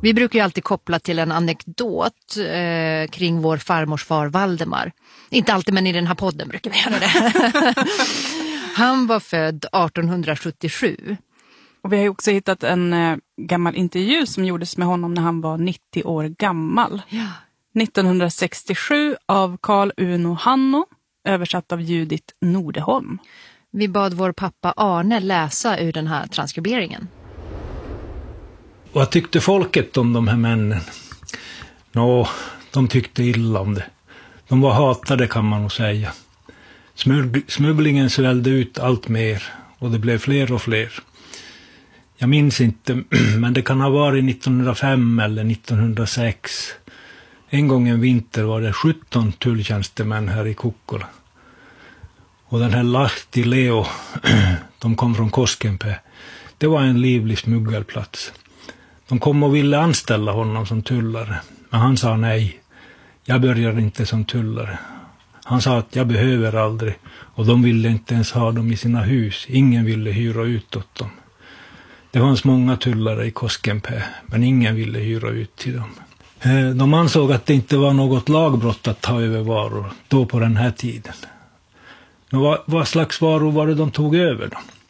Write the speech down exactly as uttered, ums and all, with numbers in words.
Vi brukar ju alltid koppla till en anekdot eh, kring vår farmors far Valdemar. Inte alltid, men i den här podden brukar vi göra det. Han var född arton sjuttiosju. Och vi har ju också hittat en eh, gammal intervju som gjordes med honom när han var nittio år gammal. Ja. nittonhundrasextiosju av Carl Uno Hanno, översatt av Judith Nordeholm. Vi bad vår pappa Arne läsa ur den här transkriberingen. Vad tyckte folket om de här männen? Nå, de tyckte illa om det. De var hatade, kan man nog säga. Smugg- smugglingen svällde ut allt mer och det blev fler och fler. Jag minns inte, men det kan ha varit nittonhundrafem eller nittonhundrasex. En gång en vinter var det sjutton tulltjänstemän här i Kokkola. Och den här Lahti Leo, de kom från Koskenpää. Det var en livlig smuggelplats. De kom och ville anställa honom som tullare. Men han sa nej. Jag börjar inte som tullare. Han sa att jag behöver aldrig. Och de ville inte ens ha dem i sina hus. Ingen ville hyra ut åt dem. Det fanns många tullare i Koskenpää. Men ingen ville hyra ut till dem. De ansåg att det inte var något lagbrott att ta över varor. Då på den här tiden. Vad, vad slags varor var det de tog över då?